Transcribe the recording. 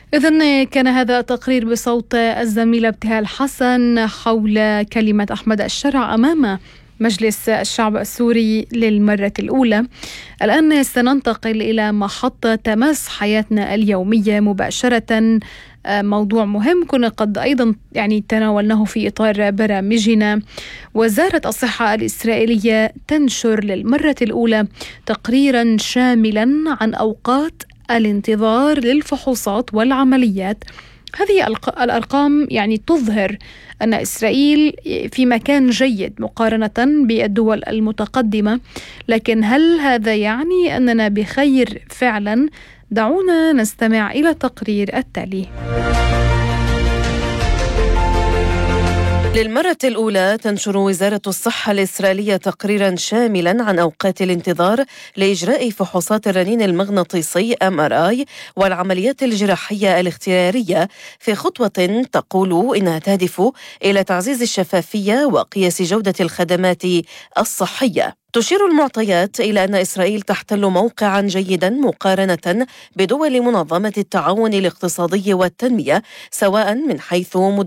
إذن كان هذا التقرير بصوت الزميلة ابتهال حسن حول كلمة أحمد الشرع أمام مجلس الشعب السوري للمرة الأولى. الآن سننتقل إلى محطة تمس حياتنا اليومية مباشرة. موضوع مهم كنا قد أيضا تناولناه في إطار برامجنا. وزارة الصحة الإسرائيلية تنشر للمرة الأولى تقريرا شاملا عن أوقات الانتظار للفحوصات والعمليات. هذه الأرقام تظهر أن إسرائيل في مكان جيد مقارنة بالدول المتقدمة، لكن هل هذا يعني أننا بخير فعلا؟ دعونا نستمع إلى التقرير التالي. للمرة الأولى تنشر وزارة الصحة الإسرائيلية تقريرا شاملا عن أوقات الانتظار لإجراء فحوصات الرنين المغناطيسي MRI والعمليات الجراحية الاختيارية، في خطوة تقول إنها تهدف إلى تعزيز الشفافية وقياس جودة الخدمات الصحية. تشير المعطيات إلى أن إسرائيل تحتل موقعا جيدا مقارنة بدول منظمة التعاون الاقتصادي والتنمية، سواء من حيث